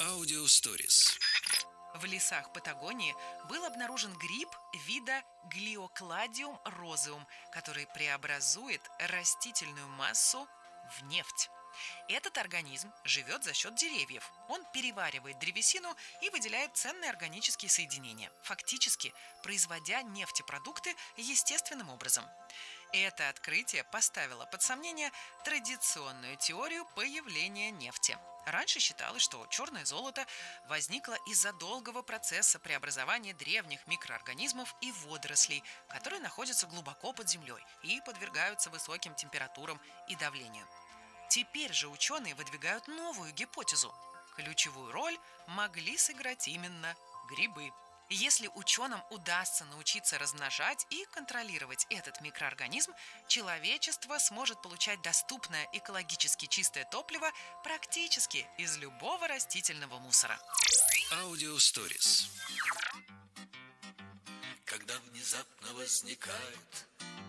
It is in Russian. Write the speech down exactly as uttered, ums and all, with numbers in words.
Аудиосторис. В лесах Патагонии был обнаружен гриб вида Глиокладиум розеум, который преобразует растительную массу в нефть. Этот организм живет за счет деревьев. Он переваривает древесину и выделяет ценные органические соединения, фактически производя нефтепродукты естественным образом. Это открытие поставило под сомнение традиционную теорию появления нефти. Раньше считалось, что черное золото возникло из-за долгого процесса преобразования древних микроорганизмов и водорослей, которые находятся глубоко под землей и подвергаются высоким температурам и давлению. Теперь же ученые выдвигают новую гипотезу. Ключевую роль могли сыграть именно грибы. Если ученым удастся научиться размножать и контролировать этот микроорганизм, человечество сможет получать доступное экологически чистое топливо практически из любого растительного мусора. Аудиосторис. Когда внезапно возникает